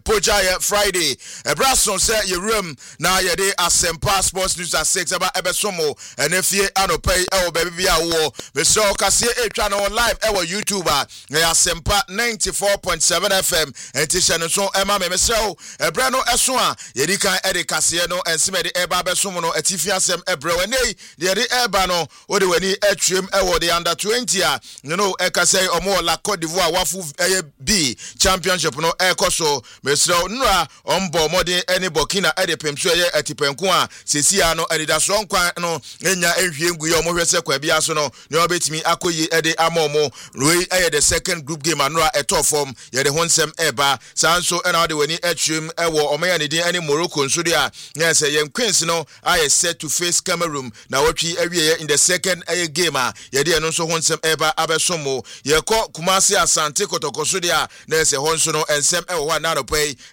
Pojaya Friday. Brason said your room now your day Asempa Sports News at 6 about Ebesomo and if you pay baby war. Mr. Cassia channel live our YouTuber Asempa 94.7 FM and Tishan so Emma Meso Brano Eswa Yedika Eddie Cassiano and Simedi Eba Besomo Etifiasem Ebro and the Ebano or the Weni Etrim the under 20 no Ekase or more la Cote d'Ivoire Wafu B Championship no Ekoso. Mr. Nra ombo mode any Burkina edepem so ye atipenku a sesia no edida so nkwan no enya ehwiengu ye omohwese kwa bia so no ne obetimi akoyi ede amomo we the second group game anora eto form ye de honsem eba sanso ena de wani atrim ewo omaya ne din ani Morocco nso de a yes ye Queens no are set to face Cameroon na watwi awie in the second game a ye de no nso honsem eba abesomo ye ko Kumasi Asante Kotoko so de a na se honso no ensem ewo wa na no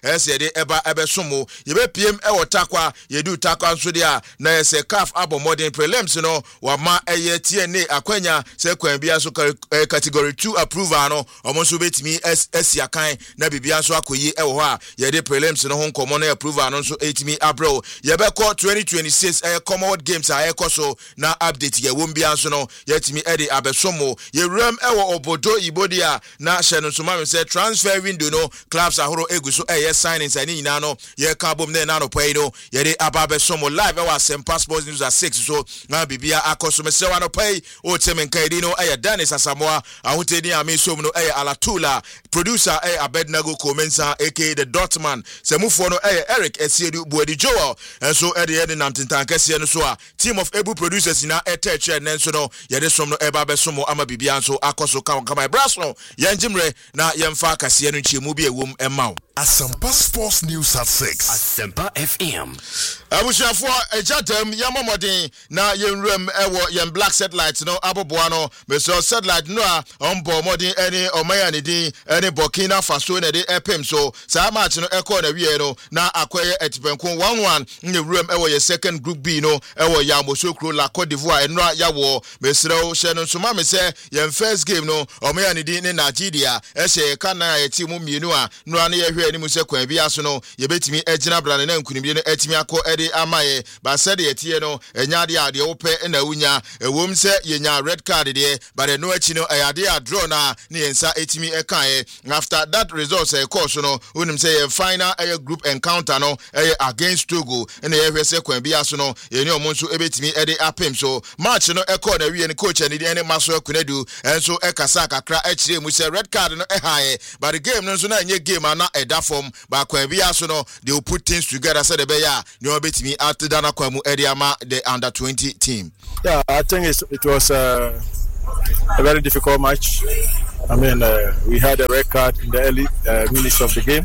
de eba ebesomo yebe pm ewo takwa yedu takwa nso de a na yese CAF abo modern prelims no wama eye TNA akwanya se kwan bia so category 2 approval no omonso betimi asiakan na bibia so akoyi ewo ho a yede prelims no ho nkomo na approval no nso etimi abro yebe ko 2026 Commonwealth Games a ekoso na update ye wombia nso no yetimi ede abesomo ye ram ewo obodo ibodia na hye no so ma se transfer window no clubs ahoro eguso signings and nyina no ye ka bom na no pay no ye de ababe somo live e was Passport News at 6 so na bibia akoso me se wa no pay o temen kaidi no Dennis Asamoah ahotedi ame som no Alatula producer Abednego Komensa aka the Dotman semufo no Eric Esiedu Buedi Joel and so the namtintan kese no so a team of able producers na eteche nenso no ye de som no ababe somo ama bibia so akoso kama braso yenjimre na yemfa kase no nchiemu bi ewom emaw Asempa Sports News at 6. Asempa FM. Abushafo ejatem yamomodin na yenrem ewo yen black satellite no aboboa no meso satellite no a ombo modin eni omaya ne din eni Burkina Faso na de epem so sa match no ekọ na wie no na akoye etipenkun 1-1 nyewrem ewo ye second group B no ewo ya Mosokro la Cote d'Ivoire enra yawo mesro hye no so ma me se yen first game no omaya ne din ne Nigeria ehye kana ye timu mienu a no na ye ni muse kwan bia so no ye betimi agina brane na nkunimbi no etimi akọ ede amaye ba said ye tie no enya de ade wo pe na wunya ewom se ye nya red card de but no achi no ayade a draw na ne yensa etimi ekan after that result course no unim say ye final group encounter no against Togo na ye hwese kwan bia so no ye ni omo nso ebetimi ede apem so match no ekọ na wie ni coach ni de maso akunadu enso ekasa kakra akire mu se red card no but the game no nso na nye game na form ba kwa bia so no they will put things together so the beya no betimi atdana kwa mu ediama the under 20 team. Yeah, I think it was a very difficult match. I mean, we had a red card in the early minutes of the game,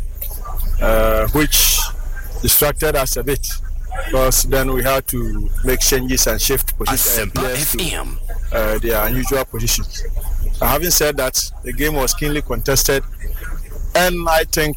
which distracted us a bit because then we had to make changes and shift positions to their unusual positions. Having said that, the game was keenly contested. And I think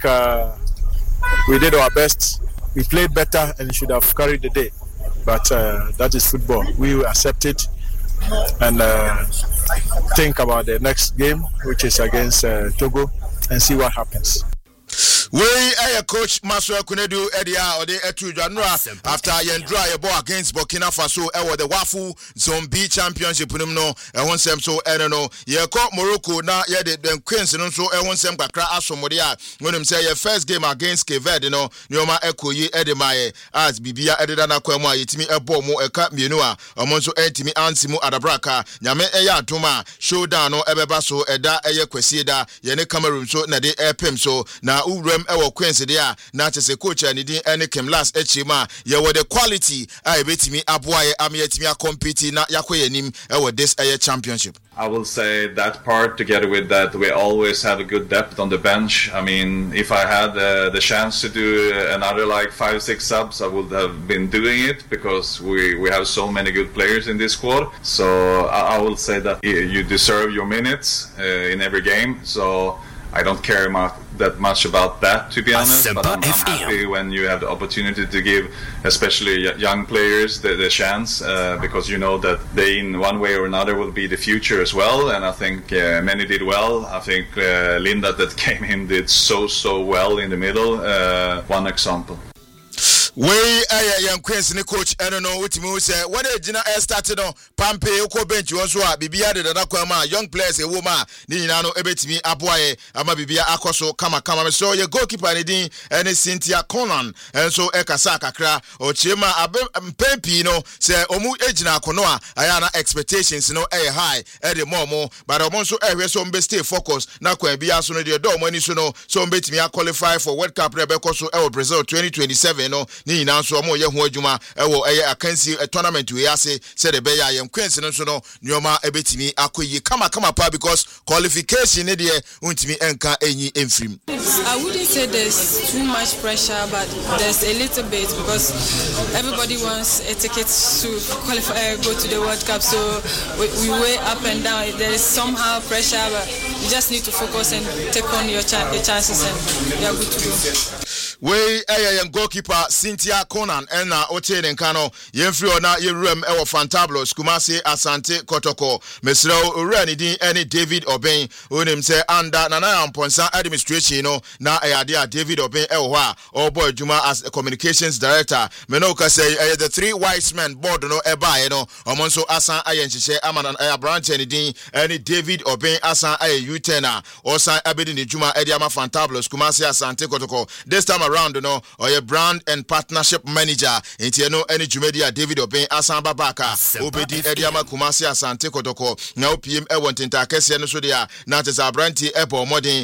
we did our best. We played better and should have carried the day. But that is football. We will accept it and think about the next game, which is against Togo, and see what happens. We coach Maso Kunedu Edia or the Etu Janra after Yendra a ball against Burkina Faso the Wafu Zombie Championship no won sem so no ye caught Morocco na ye the Queens no so won sem kakra asomodia when him say your first game against Cape Verde no nyoma ekoyi edemaye as bibia ededa na kwamu ayetimi ebo mo eka mienu a omo so entimi ansimu adabraka nyame adoma showdown no ebeba so eda kwesi eda ye ne Cameroon so na de epem so na urem ewo Queens dia na chese coach ani din ene Kemlas echima ye wo the quality a ebetimi aboaye amyetimi a compete na yakoyenim ewo this championship. I will say that part together with that we always have a good depth on the bench. I mean, if I had the chance to do another like 5-6 subs, I would have been doing it because we have so many good players in this squad. So I will say that you deserve your minutes in every game. So I don't care that much about that, to be honest, but I'm happy when you have the opportunity to give especially young players the chance, because you know that they in one way or another will be the future as well, and I think many did well. I think Linda that came in did so well in the middle, one example. We young Queens ni coach no utimi say when the Gina started on Pampe uko bench also bibia de na kwama young players e wo ma ni nyina no ebetimi aboaye ama bibia akoso kama so ye goalkeeper ni din ene Cynthia Conan enso ekasa kakra o chema mpempi no say omu ejina akono a aya na expectations no high e de momo but omo so ehwe so mbe stay focus na kwa bia so no de do mo ni so no so mbetimi qualify for World Cup rebekoso e Brazil 2027 no ni nyina so omo ye ho adwuma ewo eye akansi tournament we ase said the beya yem Queens no so no nyoma ebetimi akoyi kama pa because qualification ne de untimi enka enyi emfrim. I wouldn't say there's too much pressure, but there's a little bit because everybody wants a ticket to qualify, go to the World Cup, so we weigh up and down. There is somehow pressure, but you just need to focus and take on your chances and you are good to go. We young goalkeeper Cynthia Conan and Oche Nkano Yemfri ona Yeruem ewo Fantablo Kumasi Asante Kotoko Mesro Urani din any David Oben unim say under Nana Amponsa administration no na ayadia David Oben ewa or boy Juma as a communications director Menoka say the three wise men board no eba no omonso asan ayenchiche amanan aya branch any David Oben asan ay utena osan abedi ni Juma ediama Fantablo Kumasi Asante Kotoko this time around no or your brand and partnership manager into no any Jumedia David Oben asan babaka obedi ediama Kumasi Asante Kotoko na opiem e wontinta kese no so dia na tesa branti ebo modern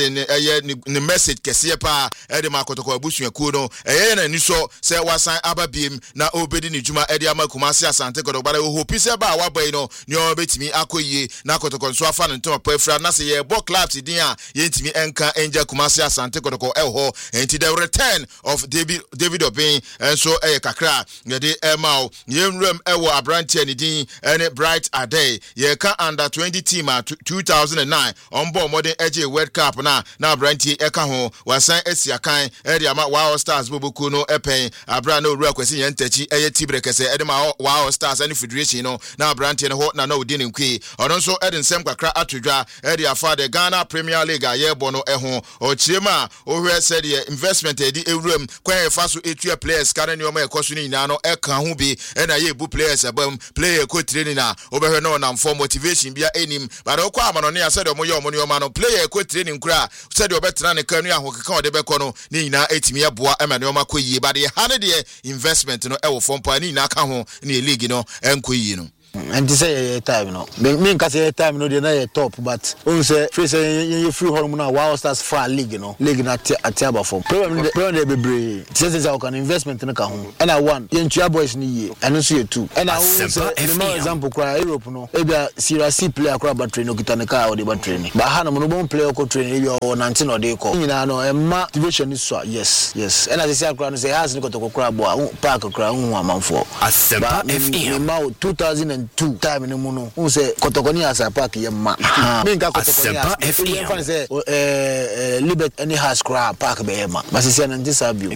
ni message kese pa ede makotoko abusuaku no na ni so se wasan ababiem na obedi ni Juma ediama Kumasi Asante Kotoko ba hopi se ba wabai no ni obetimi akoyie na kotoko nso afa no ntoma pafra na se ye bo clubs din a yentimi enka enja Kumasi Asante Kotoko eho enti the return of David Oben and so kakra yede emao yemrem ewo abrantie ni din ene Bright Ade ye ka under 20 team 2009 on board modern AJ World Cup na abrantie eka ho wasan esiakan ede ama Wow Stars bobuku no epen abra na owura kwesi yentachi eye tibrekese ede ma Wow Stars and Federation no na abrantie no ho na odin nkwi ono nso ede nsem kakra atodwa ede afa the Ghana Premier League aye bono eho o chirema ohwe said the investment edi ewuram kwan faso etua players kana ne oma ekoso ni nyina no eka ho bi na ye bu players abam player ko training na obehwe no na for motivation bia enim but okwa amano ne said omo ye omo ne oma no player ko training kura said obetena ne kanu ahokeka ode beko no ni nyina etimi aboa ema ne oma koyie but the hane the investment no ewo fompa ni nyina ka ho ne league no enkoyie no. And to say time no. Me can say time no dey na top but on say you free hormone Wow Stars for league no. League na atiaba form. Problem dey be say how can investment no ka ho. And I one yentua boys ni ye. And so you two. And I say the example kwa Europe no. E bia Serie C player kwa ba train okita ne ka o dey ba train. Ba ha no no bon player ko train e bia o 19 o dey ko. Nyina no e ma motivation is so yes. And as I say kwa no say has ni ko to kwa bo park kwa hu amanfo. Asempa FM. Ma 2002 time in muno who say kotokoni asa park yemma me nka kotokoni asa fan say libet any has crab park be yemma but say na ndisa bio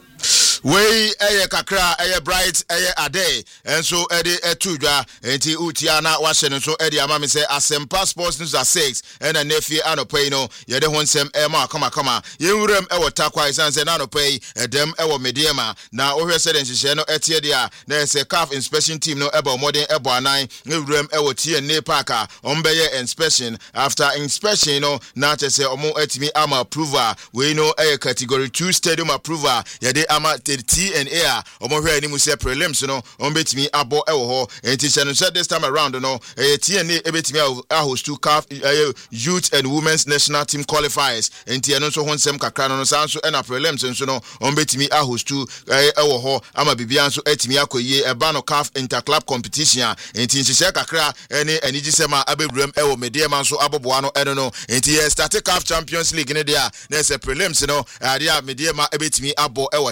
we kakra Bright Ade and so ede etudwa enti utiana wahye no so ede amame say Asempa Sports News at 6 and anefie anopai no ye de honsem ma kama yewuram takwa isan say na anopai edem mediema na ohwe say den hye no etie dia na say CAF inspection team no modern anan yewuram TNA park ombeye inspection after inspection no na say omo etimi ama approval we no category 2 stadium approval ye de ama TNA omohwe ani mu say prelims no ombetimi abo ho enti chano said this time around no TNA ebetimi host to CAF youth and women's national team qualifiers enti eno so honsem kakra no sanso na prelims nso no ombetimi host to ho ama bibia nso etimi akoye eba no CAF interclub competition enti nhye kakra ene anigi sema abewuram mediema nso aboboa no eno no enti start CAF Champions League ne dia na say prelims no ade mediema ebetimi abo takwa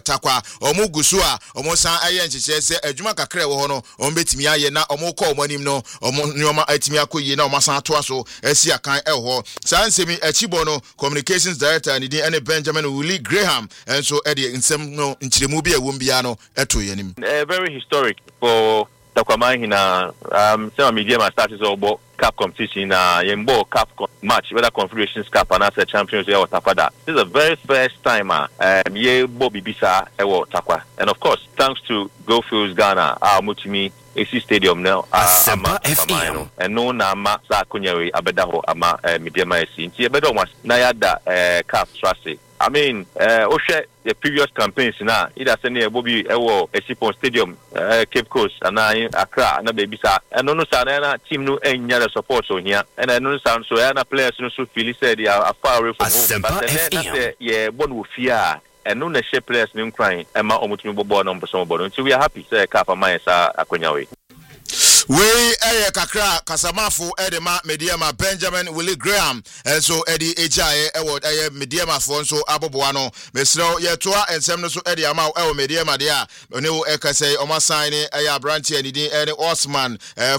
omo gusu a omo san aye ncheche se adwuma kakra wo ho no omo betimi aye na omo kọ omo anim no omo nyoma atimi akoyi na omo san to aso asi akan ho san semi achibo no communications director ni din ene Benjamin Willie Graham enso e de nsem no nchiremu bi ewom bia no eto yenim very historic for Takwamahina some media started about cup competition yembo cup match whether Confederations Cup and as a Champions League or Takwada. This is the very first time ye Bobby Bisa ewo Takwa. And of course thanks to Go Fields Ghana Mutimi AC Stadium now and no na ma sa kunyawe abedaho ama media ma AC nti ebedo mas na yada cup trust. I mean, the previous campaigns now, either sending a Bobby Ewo Esipon Stadium, Cape Coast, and Accra, and baby sa, and no sana team no any other support on here, and I know sound so other players no so feel said they are far away from home. But then yeah, one will fear. And no share players no crying, and my almost born on some born. So we are happy, say Kappa Maya Akonyawe. We kakra kasamafo edema mediama Benjamin Willie Graham so edi ejae ewod mediama fo so aboboa no mesro yetoa ensem no so edi ama ewo mediama de a one wo ekase omasan ne abrantie ni din Osman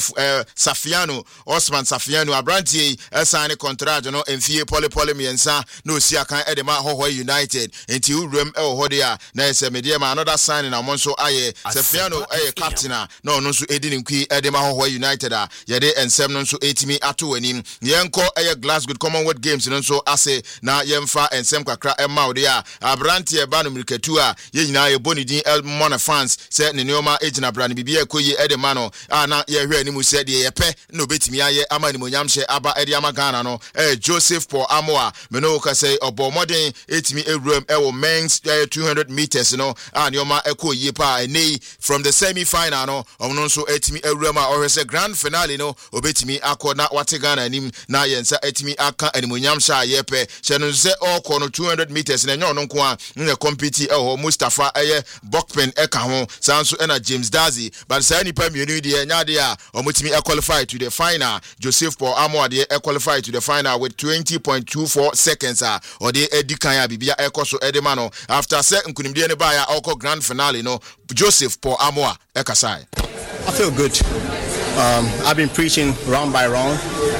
Safiano abrantie sign contract no emfie pole miensa no si akan edema Hoho United enti urem ewo hode a na ese mediama another sign na monso aye Safiano captain no no so edi nkwi edema Hoho United yede ensem no so etimi ato anim yenko Glasgow Commonwealth Games no so ase na yemfa ensem kakra emma ode a abrante e ba no mirketu a ye nyina ye bonidin El Mona fans se ne neoma ejina brane bibia ekoyi edema no na ye hwe animu se de ye pe no betimi aye ama ni monyamhye aba ede ama Ghana no Joseph Paul Amoa me no ka say obomoden etimi ewuram ewo men's 200 meters no neoma ekoyi pa ene from the semi final no omno so etimi ewuram a se grand finale no obetimi akona wate Ghana anim na yensa etimi aka animonyam sha yepe cheno se okono 200 meters na nyo no nko a ne compete Mustafa Bokpen eka ho sanso na James Dazi but say nipa mienu de nya de a omotimi qualify to the final. Joseph Paul Amoa de qualify to the final with 20.24 seconds or de edikan ya bibia ekoso edema no after se nkunimde ne ba ya oko grand finale no Joseph Paul Amoa ekasai. I feel good. I've been preaching round by round.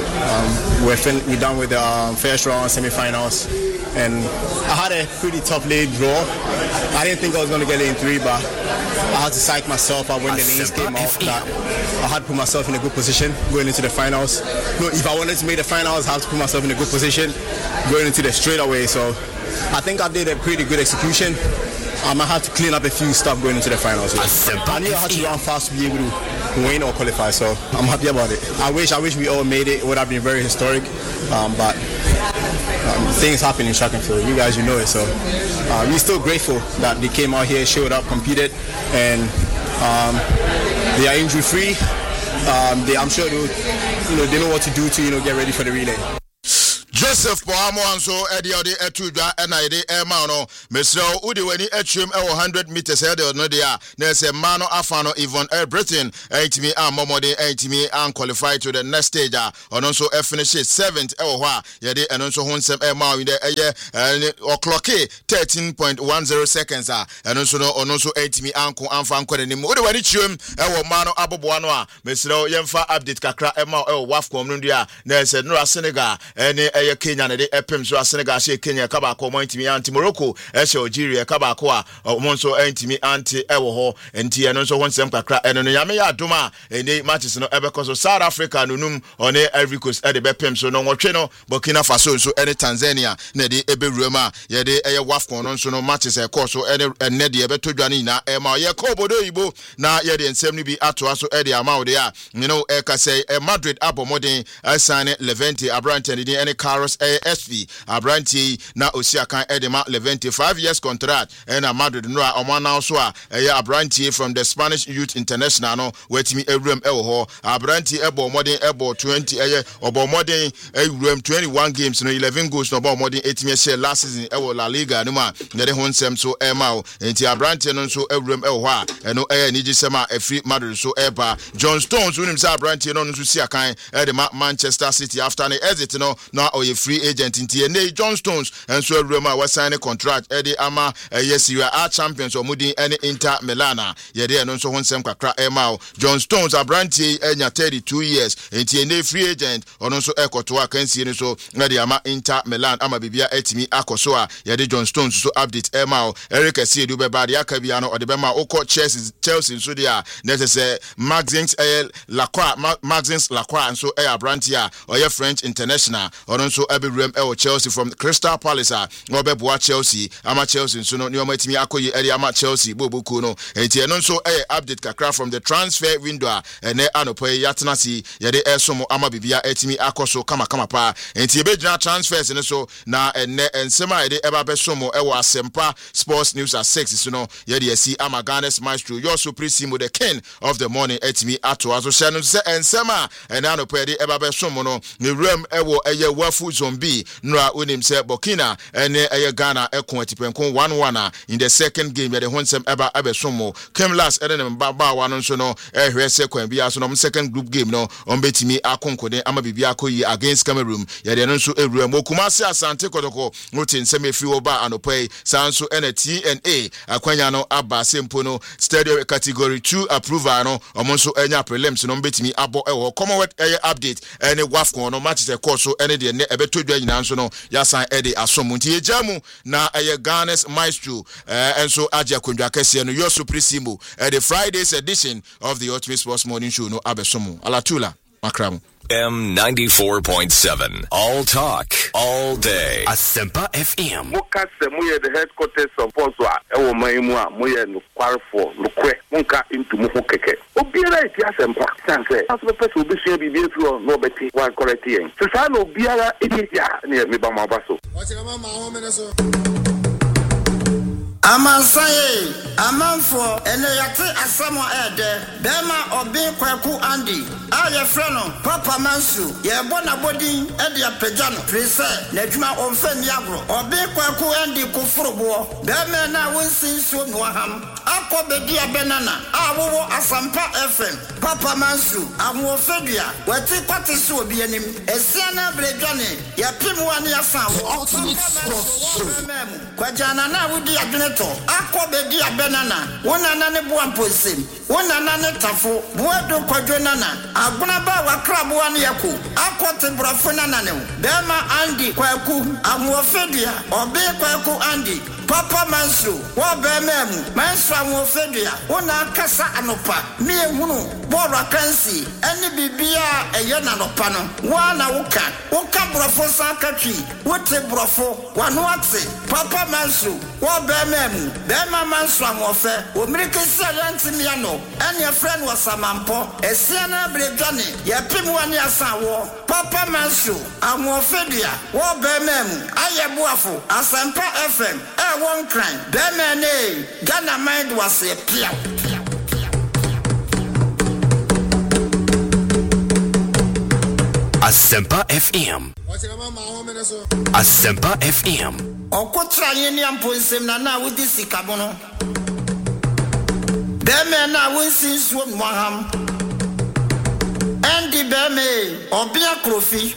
We're done with the first round, semi-finals, and I had a pretty tough league draw. I didn't think I was going to get it in 3, but I had to psych myself up when the lanes came off. That I had to put myself in a good position going into the finals. No, if I wanted to make the finals, I have to put myself in a good position going into the straightaway. So I think I did a pretty good execution. I might have to clean up a few stuff going into the finals. I knew I had to run fast to be able to win or qualify, so I'm happy about it. I wish we all made it. It would have been very historic, but things happen in track and field. You guys, you know it. So we're still grateful that they came out here, showed up, competed, and they are injury free. I'm sure they know what to do to get ready for the relay. Joseph Poamo anso ode etudwa na ide ema no mesro udi wani atwem 100 meters ede no dia na se ma no afa no Yvonne Britain etimi amomode etimi qualify to the next stage ono so finish 7th ho a yede eno so honsem ema wi de o'clock 13.10 seconds eno so no ono so etimi amfa nkwanim udi wani twem ma no aboboa no a mesro yemfa update kakra ema wafcom no dia na se no Senegal ene Kenya na de epem so Senegal she Kenya ka ba ko mo ntimi anti Morocco she Algeria ka ba ko a mo nso ntimi anti ewo ho enti eno nso wonsem kakra eno no yame ya adoma eni matches no ebe ko so South Africa nunum one Ivory Coast e de bepem so no nwotwe no Burkina Faso nso ene Tanzania na de ebe ruama ye de WAFCON no nso no matches e ko so ene de ebe todwane na e ma ye ko bodo yibo na ye de nsem ni bi ato aso e de ama ode a e ka say Madrid abomoden sign Levante Abrante de ene Carlos ASV Abranti na Osiakan Edema Levante 5 years contract and Madrid no omana so Abranti from the Spanish Youth International no wetimi ewrem ewo Abranti ebo modern ebo 20 obo modern ewrem 21 games no 11 goals no obo modern etimi share last season ewo La Liga no ma de honsem so ema enti Abranti no so ewrem ewo a eno ni gisema efri Madrid so eba John Stones unim sa Abranti no so siakan Edema Manchester City after the exit no na or a free agent in TNA John Stones and so Roma was signing contract Eddie Ama yes you are champions or Mudi any Inter Milana yede no so honsem kakra Emao John Stones abrantie enya 32 years in TNA free agent ono so ekotoa kansie ni so Eddie Ama Inter Milan ama bibia etimi akoso a yede John Stones so update Emao Eric Asiedu be bad yakabia no odebema oko Chelsea so dia necessary Maxence Lacroix and so abrantie or your French international or also Ebirem Chelsea from Crystal Palace Obeboa Chelsea ama Chelsea so no matimi akoye area ama Chelsea bobuku no enti no so update kakra from the transfer window ene anopoye yatenasi yede esomo ama bibia etimi akoso kama pa enti ebegyina transfers ne so na ene ensema yede eba besomo Asempa Sports News at 6 so no yede asi ama Ghana's maestro your supreme the king of the morning etimi ato aso shano se ensema ene anopoye de eba besomo no ne rem ewo eye wafu zombie nra onim se Burkina ene eye Ghana ekon atipenkon 1-1 in the second game yede honsem eba abesomo kem last ene mbaba wano so no ehwe se kwan bia so no second group game no on betimi akonkode ama bibia akoyi against Cameroon yede no so ewura mokumase Asante Kotoko ngotin nsem efi oba anopai sanso ene TNA akwanya no aba sempo no stadium category 2 approval no omonso enya prelims no betimi abo ewo Commonwealth update ene WAFCON no match the course so ene de ne ebetodwa nyina nso no yasan ede asomu nti ejamu na Ghana's maestro enso aja kondwa kese no your supreme the Friday's edition of the Ultimate Sports Morning Show no abesomu alatula makramu M94.7 all talk all day Asempa FM Muka se muye the headquarters of Oswa ewo maimu a muye no kwarfo no kwe munka into mu keke obiara iti Asempa sanse aso person obi share bibi efu no beti one correct yen se sa no obiara edia na me ba ma baso mama ho me so Amansaye, amanfo, ene yate asamo ede, bema obi kwaku Andy, aye freno, Papa Mansu, ye bona bodi, ede ya pejano, prese, nejuma omfeni agro, obi kwaku Andy kufrubo, bema na winsin su nwaham, ako bedia benana, awowo Asampa FM, Papa Mansu, amwofedia, wati kwati su obienim, esiana brejane, ya pimu wani asawo, Ultimate Sports Show, kwa jana na wudi agneto, ako bedi abenana wona nane buamposim wona nane tafo buado kwadwonana aguna ba wakrabo ane yako akote brafo nanane bema Andy kwaku amwofedia obe kwaku Andy Papa Mansu wa bememu Mansu amwofedia wona akasa anopa me ehunu bora kansi ene bibia eye na nopa no wana woka brafo sakatwi wote brafo wano ate Papa Mansu wa bememu bema Mansu amwofe omirikisi alantimi no ene friend wasamampo esiana bredwane yapimu ani asawo Papa Mansu amwofedia wa bememu ayebuafo Asampa FM one crime bemene Ghana mind was a pia Asempa FM Asempa FM okotra yeni amponsem na wudi sikabono bemena winsin suom waham Andy beme obia krofi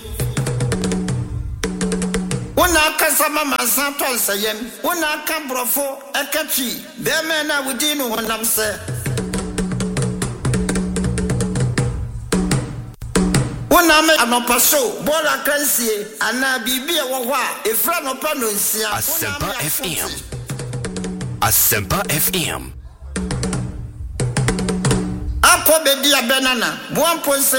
Wona kasama mansanto sayem wona ka brofo ekatwi beme na wudi no honam se wona me anopaso bola kansie ana bibia wo ho a efra no pa no nsia Asempa FM Asempa FM Ako bedi abenana buamponse